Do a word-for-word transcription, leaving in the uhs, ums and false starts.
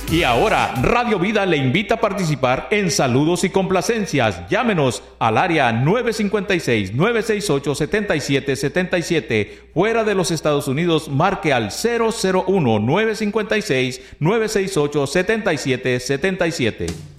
Y ahora, Radio Vida le invita a participar en saludos y complacencias. Llámenos al área nueve cinco seis, nueve seis ocho, siete siete siete siete. Fuera de los Estados Unidos, marque al cero cero uno, nueve cinco seis, nueve seis ocho, siete siete siete siete.